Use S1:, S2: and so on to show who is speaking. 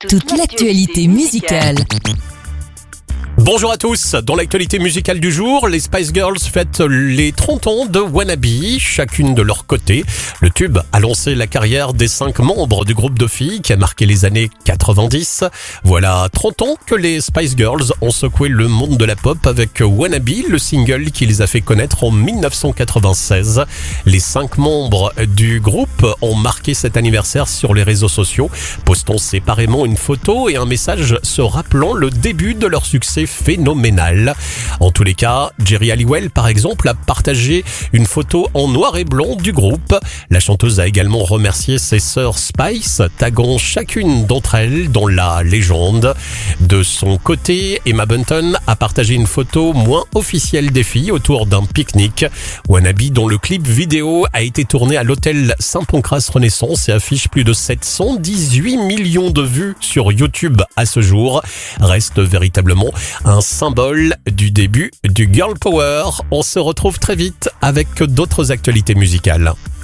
S1: Toute l'actualité musicale.
S2: Bonjour à tous, dans l'actualité musicale du jour, les Spice Girls fêtent les 30 ans de Wannabe, chacune de leur côté. Le tube a lancé la carrière des 5 membres du groupe de filles qui a marqué les années 90. Voilà 30 ans que les Spice Girls ont secoué le monde de la pop avec Wannabe, le single qui les a fait connaître en 1996. Les 5 membres du groupe ont marqué cet anniversaire sur les réseaux sociaux, postant séparément une photo et un message se rappelant le début de leur succès phénoménal. En tous les cas, Geri Halliwell, par exemple, a partagé une photo en noir et blanc du groupe. La chanteuse a également remercié ses sœurs Spice, taguant chacune d'entre elles dans la légende. De son côté, Emma Bunton a partagé une photo moins officielle des filles autour d'un pique-nique. Wannabe, dont le clip vidéo a été tourné à l'hôtel Saint-Pancras Renaissance et affiche plus de 718 millions de vues sur YouTube à ce jour, reste véritablement un symbole du début du Girl Power. On se retrouve très vite avec d'autres actualités musicales.